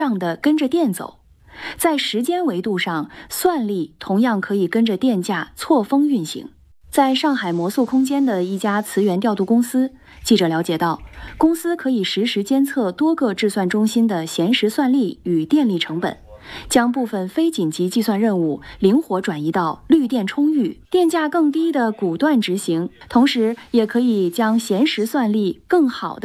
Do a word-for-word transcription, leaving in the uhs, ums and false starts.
上的跟着电走。在时间维度上，算力同样可以跟着电价错峰运行。在上海魔素空间的一家磁源调度公司，记者了解到，公司可以实时监测多个制算中心的闲时算力与电力成本，将部分非紧急计算任务灵活转移到绿电充裕、电价更低的谷段执行，同时也可以将闲时算力更好的